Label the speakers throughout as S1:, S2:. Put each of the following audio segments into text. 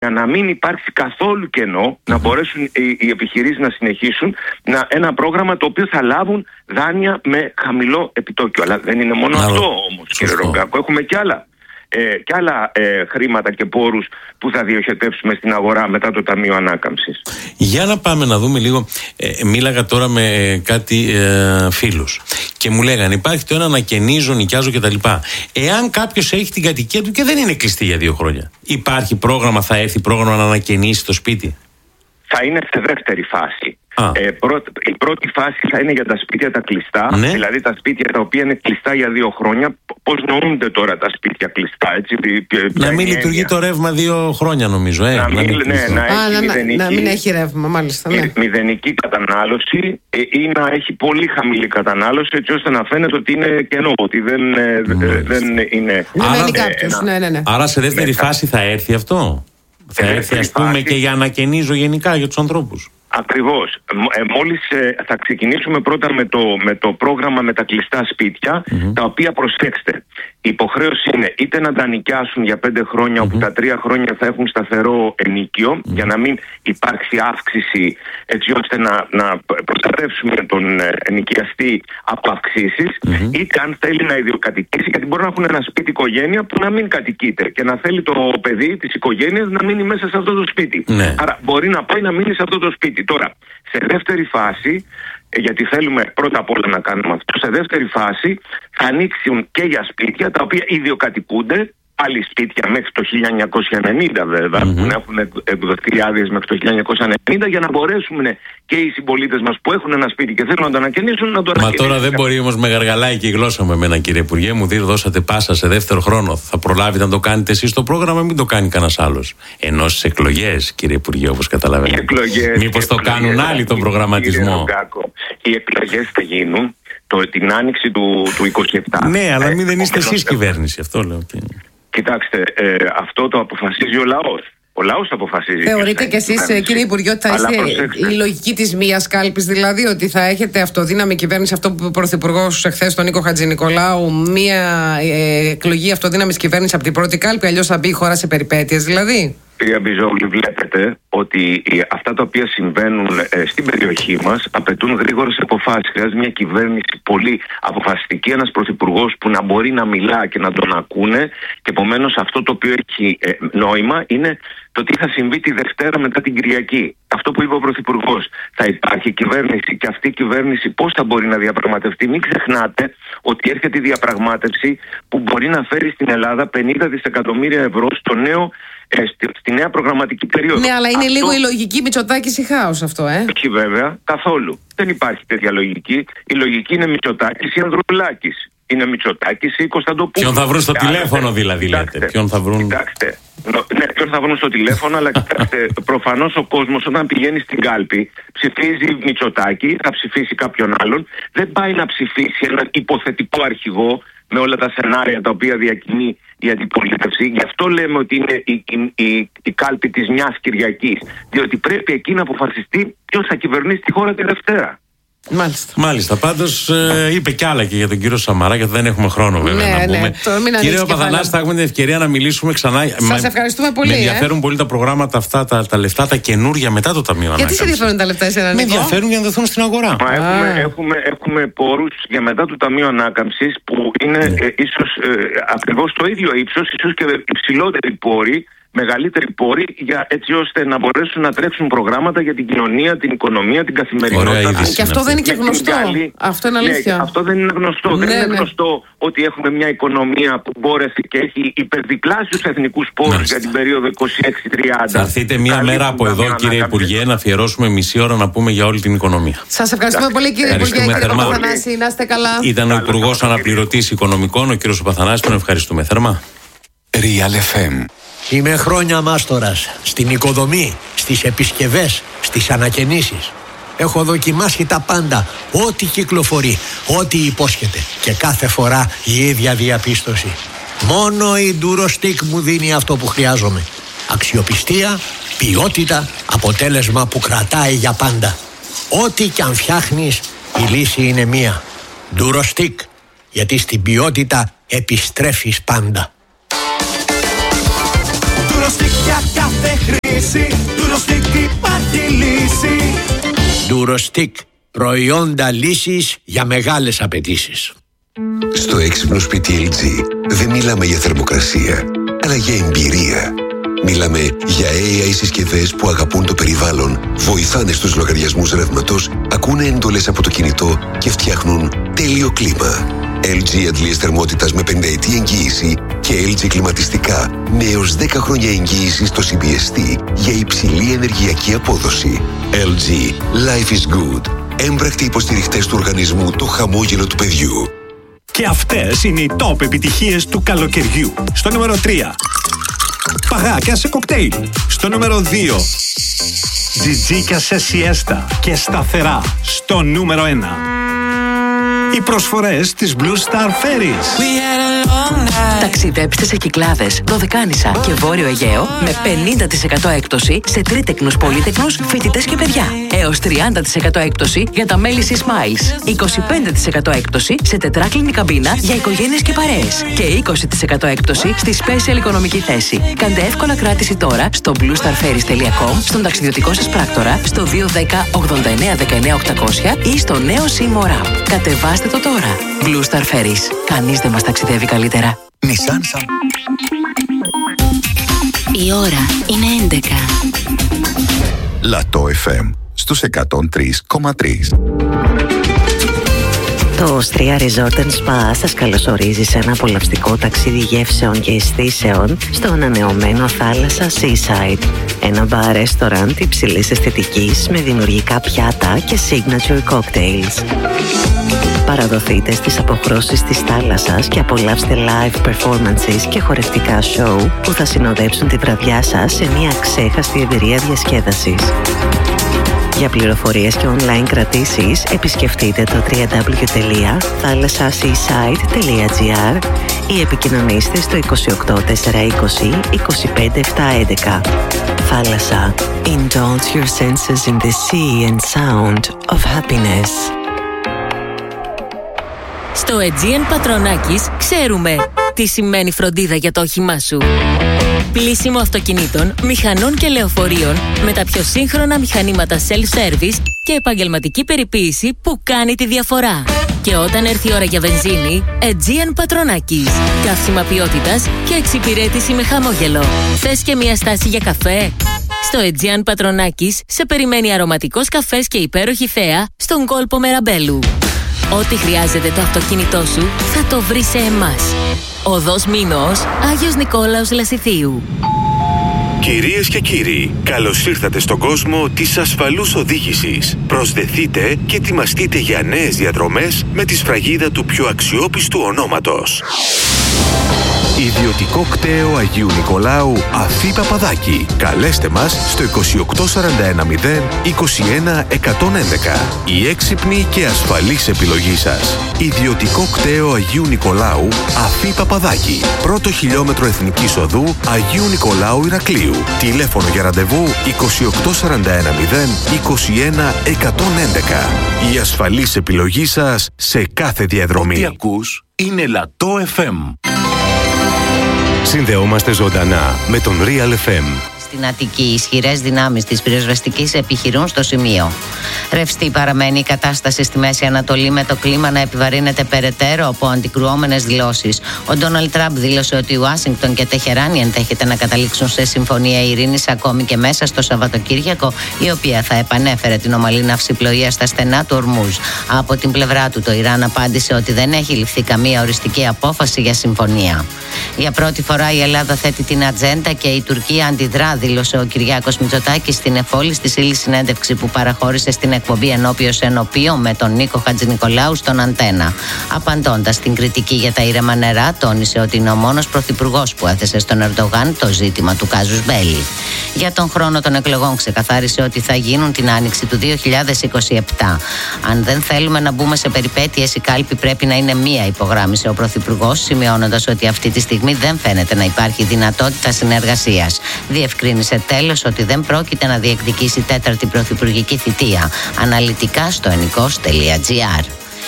S1: για να μην υπάρξει καθόλου κενό, να μπορέσουν οι επιχειρήσεις να συνεχίσουν ένα πρόγραμμα το οποίο θα λάβουν δάνεια με χαμηλό επιτόκιο. Αλλά δεν είναι μόνο αυτό όμως, κύριε Ρογκάκο. Έχουμε και άλλα χρήματα και πόρους που θα διοχετεύσουμε στην αγορά μετά το Ταμείο Ανάκαμψης.
S2: Για να πάμε να δούμε λίγο. Μίλαγα τώρα με κάτι φίλους και μου λέγανε υπάρχει το ένα ανακαινίζω, νοικιάζω κτλ. Εάν κάποιος έχει την κατοικία του και δεν είναι κλειστή για 2 χρόνια, υπάρχει πρόγραμμα, θα έρθει πρόγραμμα να ανακαινήσει το σπίτι?
S1: Θα είναι σε δεύτερη φάση. Η πρώτη φάση θα είναι για τα σπίτια τα κλειστά, δηλαδή τα σπίτια τα οποία είναι κλειστά για 2 χρόνια. Πώς νοούνται τώρα τα σπίτια κλειστά, έτσι?
S2: Να μην λειτουργεί το ρεύμα 2 χρόνια, νομίζω.
S1: Να
S3: μην έχει ρεύμα, μάλιστα.
S1: Μηδενική κατανάλωση ή να έχει πολύ χαμηλή κατανάλωση, έτσι ώστε να φαίνεται ότι είναι κενό, ότι δεν είναι.
S2: Άρα σε δεύτερη φάση θα έρθει αυτό? Θα έρθει, ας πούμε, και για ανακαινίζω γενικά για τους ανθρώπους?
S1: Ακριβώς. Μόλις θα ξεκινήσουμε πρώτα με το πρόγραμμα με τα κλειστά σπίτια, τα οποία, προσέξτε, η υποχρέωση είναι είτε να τα νοικιάσουν για 5 χρόνια, όπου τα 3 χρόνια θα έχουν σταθερό ενοίκιο, για να μην υπάρξει αύξηση, έτσι ώστε να προστατεύσουμε τον ενοικιαστή από αυξήσεις, είτε αν θέλει να ιδιοκατοικήσει, γιατί μπορεί να έχουν ένα σπίτι οικογένεια που να μην κατοικείται και να θέλει το παιδί της οικογένειας να μείνει μέσα σε αυτό το σπίτι. Άρα μπορεί να πάει να μείνει σε αυτό το σπίτι. Τώρα, σε δεύτερη φάση, γιατί θέλουμε πρώτα απ' όλα να κάνουμε αυτό, σε δεύτερη φάση θα ανοίξουν και για σπίτια τα οποία ιδιοκατοικούνται, άλλοι σπίτια μέχρι το 1990 βέβαια, που έχουν εκδοθεί άδειες μέχρι το 1990, για να μπορέσουν και οι συμπολίτες μας που έχουν ένα σπίτι και θέλουν να το ανακαινήσουν να το ανακαινήσουν.
S2: Μα τώρα δεν μπορεί όμως με γαργαλάει και η γλώσσα με εμένα, κύριε Υπουργέ. Μου δώσατε πάσα σε δεύτερο χρόνο. Θα προλάβετε να το κάνετε εσείς το πρόγραμμα, μην το κάνει κανένας άλλος? Ενώ στις εκλογές, κύριε Υπουργέ, όπως καταλαβαίνετε. Μήπως το κάνουν άλλοι τον προγραμματισμό?
S1: Οι εκλογές θα γίνουν την άνοιξη του 27.
S2: Ναι, αλλά μην δεν είστε εσείς κυβέρνηση, αυτό λέω.
S1: Κοιτάξτε, αυτό το αποφασίζει ο λαός. Ο λαός αποφασίζει.
S3: Θεωρείτε κι εσείς, κύριε Υπουργέ, ότι θα είστε η λογική της μίας κάλπης, δηλαδή ότι θα έχετε αυτοδύναμη κυβέρνηση, αυτό που είπε ο Πρωθυπουργός εχθές, τον Νίκο Χατζηνικολάου, μία εκλογή αυτοδύναμης κυβέρνηση από την πρώτη κάλπη, αλλιώς θα μπει η χώρα σε περιπέτειες, δηλαδή?
S1: Κυρία Μπιζόγλου, βλέπετε ότι αυτά τα οποία συμβαίνουν στην περιοχή μας απαιτούν γρήγορες αποφάσεις. Χρειάζεται μια κυβέρνηση πολύ αποφασιστική, ένας πρωθυπουργός που να μπορεί να μιλά και να τον ακούνε, και επομένως αυτό το οποίο έχει νόημα είναι το τι θα συμβεί τη Δευτέρα μετά την Κυριακή. Αυτό που είπε ο Πρωθυπουργός. Θα υπάρχει κυβέρνηση και αυτή η κυβέρνηση πώς θα μπορεί να διαπραγματευτεί? Μην ξεχνάτε ότι έρχεται η διαπραγμάτευση που μπορεί να φέρει στην Ελλάδα 50 δισεκατομμύρια ευρώ στη νέα προγραμματική περίοδο.
S3: Ναι, αλλά είναι λίγο η λογική Μητσοτάκης ή χάος αυτό,
S1: Όχι βέβαια, καθόλου. Δεν υπάρχει τέτοια λογική. Η λογική είναι Μητσοτάκης ή Ανδρουλάκης. Είναι Μητσοτάκης ή Κωνσταντοπούλου.
S2: Ποιον θα βρουν στο τηλέφωνο, δηλαδή, λέτε? Ποιον θα βρουν?
S1: Κοιτάξτε, ποιον θα βρουν στο τηλέφωνο, αλλά κοιτάξτε, προφανώς ο κόσμος όταν πηγαίνει στην κάλπη ψηφίζει Μητσοτάκη, θα ψηφίσει κάποιον άλλον. Δεν πάει να ψηφίσει έναν υποθετικό αρχηγό με όλα τα σενάρια τα οποία διακινεί η αντιπολίτευση. Γι' αυτό λέμε ότι είναι η κάλπη της μιας Κυριακής. Διότι πρέπει εκεί να αποφασιστεί ποιος θα κυβερνήσει τη χώρα τη Δευτέρα.
S3: Μάλιστα.
S2: Πάντως είπε κι άλλα και για τον κύριο Σαμαρά, γιατί δεν έχουμε χρόνο βέβαια να πούμε. Κύριε Παπαθανάση, θα έχουμε την ευκαιρία να μιλήσουμε ξανά.
S3: Σας ευχαριστούμε πολύ.
S2: Με ενδιαφέρουν πολύ τα προγράμματα αυτά, τα λεφτά, τα καινούρια μετά το Ταμείο Ανάκαμψης.
S3: Γιατί σε ενδιαφέρουν τα λεφτά εσένα, Νίκο?
S2: Με ενδιαφέρουν για να δοθούν στην αγορά.
S1: Έχουμε πόρους για μετά το Ταμείο Ανάκαμψης που είναι ίσως ακριβώς το ίδιο ύψος, ίσως και υψηλότεροι πόροι, μεγαλύτεροι πόροι, έτσι ώστε να μπορέσουν να τρέξουν προγράμματα για την κοινωνία, την οικονομία, την καθημερινότητα.
S3: Και αυτό δεν είναι και γνωστό. Αυτό είναι αλήθεια.
S1: Αυτό δεν είναι γνωστό. Δεν είναι γνωστό ότι έχουμε μια οικονομία που μπόρεσε και έχει υπερδιπλάσιους εθνικούς πόρους για την περίοδο 26-30.
S2: Θα έρθετε μια μέρα από εδώ, κύριε Υπουργέ, να αφιερώσουμε μισή ώρα να πούμε για όλη την οικονομία.
S3: Σας ευχαριστούμε πολύ, κύριε Υπουργέ. Κύριε Παπαθανάση, να είστε καλά.
S2: Ήταν ο Υπουργός Αναπληρωτής Οικονομικών, ο κύριος Παπαθανάσης. Τον ευχαριστούμε θερμά.
S4: Real FM.
S5: Είμαι χρόνια μάστορας στην οικοδομή, στις επισκευές, στις ανακαινήσεις. Έχω δοκιμάσει τα πάντα, ό,τι κυκλοφορεί, ό,τι υπόσχεται. Και κάθε φορά η ίδια διαπίστωση. Μόνο η Durostix μου δίνει αυτό που χρειάζομαι. Αξιοπιστία, ποιότητα, αποτέλεσμα που κρατάει για πάντα. Ό,τι κι αν φτιάχνεις, η λύση είναι μία. Durostix, γιατί στην ποιότητα επιστρέφεις πάντα.
S6: Για κάθε χρήση Durostick υπάρχει λύση.
S5: Durostick, προϊόντα λύσης για μεγάλες απαιτήσεις.
S7: Στο έξυπνο σπίτι LG δεν μιλάμε για θερμοκρασία, αλλά για εμπειρία. Μιλάμε για AI συσκευές που αγαπούν το περιβάλλον, βοηθάνε στους λογαριασμούς ρεύματος, ακούνε εντολές από το κινητό και φτιάχνουν τέλειο κλίμα. LG αντλίες θερμότητας με 50ετή εγγύηση και LG κλιματιστικά με έως 10 χρόνια εγγύηση στο CBST για υψηλή ενεργειακή απόδοση. LG. Life is good. Έμπρακτοι υποστηριχτές του οργανισμού Το Χαμόγελο του Παιδιού.
S8: Και αυτές είναι οι top επιτυχίες του καλοκαιριού. Στο νούμερο 3. Παγάκια σε κοκτέιλ. Στο νούμερο 2. Τζιτζίκια σε σιέστα και σταθερά. Στο νούμερο 1. Οι προσφορές της Blue Star Ferries.
S9: Ταξιδέψτε σε Κυκλάδες, Δωδεκάνησα και Βόρειο Αιγαίο με 50% έκπτωση σε τρίτεκνους, πολύτεκνους, φοιτητές και παιδιά. Έως 30% έκπτωση για τα μέλη της Smiles. 25% έκπτωση σε τετράκλινη καμπίνα για οικογένειες και παρέες. Και 20% έκπτωση στη Special οικονομική θέση. Κάντε εύκολα κράτηση τώρα στο bluestarferries.com, στον ταξιδιωτικό σας πράκτορα, στο 210 89 19 800 ή στο νέο SIM App. Κατεβάστε το τώρα. Blue Star Ferries. Κανείς δεν μας ταξιδεύει καλύτερα.
S4: Nissan.
S10: Η ώρα είναι 11.
S4: Λατό FM στους 103,3.
S11: Το Osteria Resort Spa σας καλωσορίζει σε ένα απολαυστικό ταξίδι γεύσεων και αισθήσεων στο ανανεωμένο θάλασσα Seaside. Ένα μπαρ ρεστοράντ υψηλής αισθητικής με δημιουργικά πιάτα και signature cocktails. Παραδοθείτε στις αποχρώσεις της θάλασσας και απολαύστε live performances και χορευτικά show που θα συνοδέψουν τη βραδιά σας σε μια ξέχαστη εμπειρία διασκέδασης. Για πληροφορίες και online κρατήσεις επισκεφτείτε το www.thalassaseaside.gr ή επικοινωνήστε στο 28 420 25 711. Θάλασσα. Indulge your senses in the sea and sound of happiness.
S10: Στο Aegean Πατρονάκης ξέρουμε τι σημαίνει φροντίδα για το όχημά σου. Πλύσιμο αυτοκινήτων, μηχανών και λεωφορείων με τα πιο σύγχρονα μηχανήματα self-service και επαγγελματική περιποίηση που κάνει τη διαφορά. Και όταν έρθει η ώρα για βενζίνη, Aegean Πατρονάκης. Καύσιμα ποιότητας και εξυπηρέτηση με χαμόγελο. Θες και μια στάση για καφέ? Στο Aegean Πατρονάκης σε περιμένει αρωματικός καφές και υπέροχη θέα στον κόλπο Μεραμπέλου. Ό,τι χρειάζεται το αυτοκίνητό σου θα το βρει σε εμάς. Οδός Μήνος, Άγιος Νικόλαος Λασιθίου.
S12: Κυρίες και κύριοι, καλώς ήρθατε στον κόσμο της ασφαλούς οδήγησης. Προσδεθείτε και ετοιμαστείτε για νέες διαδρομές με τη σφραγίδα του πιο αξιόπιστου ονόματος. Ιδιωτικό κτέο Αγίου Νικολάου Αφή Παπαδάκη. Καλέστε μας στο 28410 21 111. Η έξυπνη και ασφαλής επιλογή σας. Ιδιωτικό κτέο Αγίου Νικολάου Αφή Παπαδάκη. Πρώτο χιλιόμετρο Εθνικής Οδού Αγίου Νικολάου Ηρακλείου. Τηλέφωνο για ραντεβού 28410 21 111. Η ασφαλής επιλογή σας σε κάθε διαδρομή.
S4: Ό,τι ακούς είναι Λατό FM.
S12: Συνδεόμαστε ζωντανά με τον Real FM.
S13: Στην Αττική, οι ισχυρές δυνάμεις της πυροσβεστικής επιχειρούν στο σημείο. Ρευστή παραμένει η κατάσταση στη Μέση Ανατολή, με το κλίμα να επιβαρύνεται περαιτέρω από αντικρουόμενες δηλώσεις. Ο Ντόναλντ Τραμπ δήλωσε ότι η Ουάσιγκτον και Τεχεράνη ενδέχεται να καταλήξουν σε συμφωνία ειρήνης ακόμη και μέσα στο Σαββατοκύριακο, η οποία θα επανέφερε την ομαλή ναυσιπλοεία στα στενά του Ορμούζ. Από την πλευρά του, το Ιράν απάντησε ότι δεν έχει ληφθεί καμία οριστική απόφαση για συμφωνία. Για πρώτη φορά η Ελλάδα θέτει την ατζέντα και η Τουρκία αντιδρά, δήλωσε ο Κυριάκος Μητσοτάκης στην εφόλη στη ύλη συνέντευξη που παραχώρησε στην εκπομπή Ενώπιος Ενωπίο με τον Νίκο Χατζηνικολάου στον Αντένα. Απαντώντας στην κριτική για τα ήρεμα νερά, τόνισε ότι είναι ο μόνος πρωθυπουργός που έθεσε στον Ερντογάν το ζήτημα του κάζους μπέλι. Για τον χρόνο των εκλογών ξεκαθάρισε ότι θα γίνουν την άνοιξη του 2027. Αν δεν θέλουμε να μπούμε σε περιπέτειες, η κάλπη πρέπει να είναι μία, υπογράμμισε ο πρωθυπουργός, σημειώνοντας ότι αυτή τη στιγμή δεν φαίνεται να υπάρχει δυνατότητα συνεργασίας. Διευκρίνησε τέλος ότι δεν πρόκειται να διεκδικήσει τέταρτη πρωθυπουργική θητεία. Αναλυτικά στο ennikos.gr.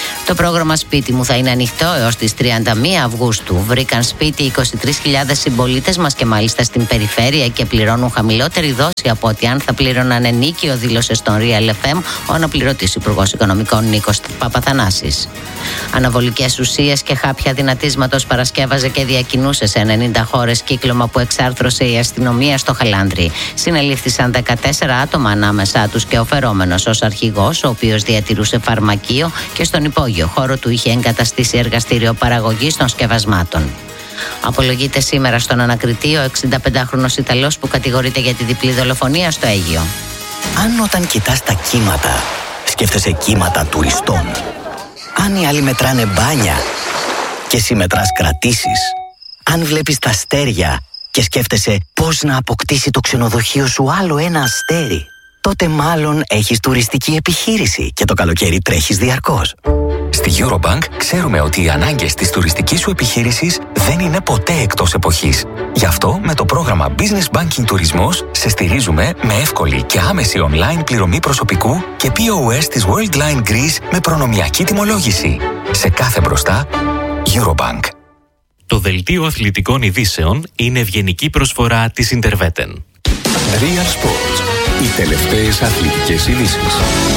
S13: Το πρόγραμμα Σπίτι μου θα είναι ανοιχτό έως τις 31 Αυγούστου. Βρήκαν σπίτι 23.000 συμπολίτες μας και μάλιστα στην περιφέρεια και πληρώνουν χαμηλότερη δόση από ότι αν θα πλήρωναν ενίκιο, δήλωσε στον Real FM ο αναπληρωτής Υπουργός Οικονομικών Νίκος Παπαθανάσης. Αναβολικές ουσίες και χάπια δυνατίσματος παρασκεύαζε και διακινούσε σε 90 χώρες κύκλωμα που εξάρθρωσε η αστυνομία στο Χαλάνδρι. Συνελήφθησαν 14 άτομα, ανάμεσά τους και ο φερόμενος ως αρχηγός, ο οποίος διατηρούσε φαρμακείο και στον υπόγειο χώρο του είχε εγκαταστήσει εργαστήριο παραγωγής των σκευασμάτων. Απολογείται σήμερα στον ανακριτή ο 65χρονος Ιταλός που κατηγορείται για τη διπλή δολοφονία στο Αίγυο.
S14: Αν όταν κοιτάς τα κύματα, σκέφτεσαι κύματα τουριστών. Αν οι άλλοι μετράνε μπάνια και εσύ μετράς κρατήσεις. Αν βλέπεις τα αστέρια και σκέφτεσαι πώς να αποκτήσει το ξενοδοχείο σου άλλο ένα αστέρι, τότε μάλλον έχεις τουριστική επιχείρηση και το καλοκαίρι τρέχεις διαρκώς.
S15: Στη Eurobank ξέρουμε ότι οι ανάγκες της τουριστικής σου επιχείρησης δεν είναι ποτέ εκτός εποχής. Γι' αυτό με το πρόγραμμα Business Banking Τουρισμός σε στηρίζουμε με εύκολη και άμεση online πληρωμή προσωπικού και POS της Worldline Greece με προνομιακή τιμολόγηση. Σε κάθε μπροστά, Eurobank.
S16: Το δελτίο αθλητικών ειδήσεων είναι ευγενική προσφορά της Interveten.
S12: Real Sports. Οι τελευταίες αθλητικές ειδήσεις.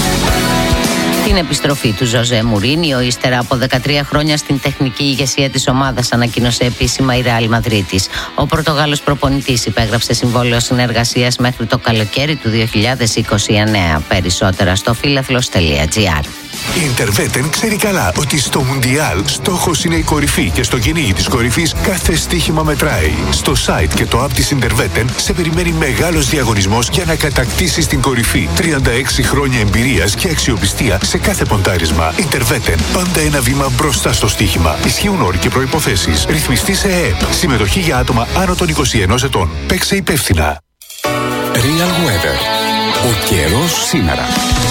S13: Την επιστροφή του Ζωζέ Μουρίνιο ύστερα από 13 χρόνια στην τεχνική ηγεσία της ομάδας ανακοίνωσε επίσημα η Ρεάλ Μαδρίτης. Ο Πορτογάλος προπονητής υπέγραψε συμβόλαιο συνεργασίας μέχρι το καλοκαίρι του 2029. Περισσότερα στο φίλαθλος.gr.
S4: Η Interveten ξέρει καλά ότι στο Μουντιάλ στόχος είναι η κορυφή και στο κυνήγι της κορυφής κάθε στοίχημα μετράει. Στο site και το app της Interveten σε περιμένει μεγάλος διαγωνισμός για να κατακτήσεις την κορυφή. 36 χρόνια εμπειρίας και αξιοπιστία σε κάθε ποντάρισμα. Interveten, πάντα ένα βήμα μπροστά στο στοίχημα. Ισχύουν όροι και προϋποθέσεις. Ρυθμιστή σε ΕΕΠ. Συμμετοχή για άτομα άνω των 21 ετών. Παίξε υπεύθυνα.
S12: Real Weather. Ο καιρός σήμερα.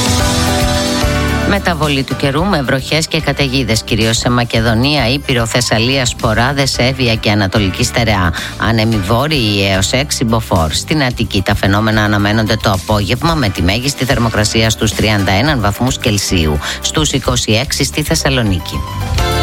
S13: Μεταβολή του καιρού με βροχές και καταιγίδες, κυρίως σε Μακεδονία, Ήπειρο, Θεσσαλία, Σποράδες, Εύβοια και Ανατολική Στερεά. Άνεμοι βόρειοι έως 6 μποφόρ. Στην Αττική τα φαινόμενα αναμένονται το απόγευμα με τη μέγιστη θερμοκρασία στους 31 βαθμούς Κελσίου, στους 26 στη Θεσσαλονίκη.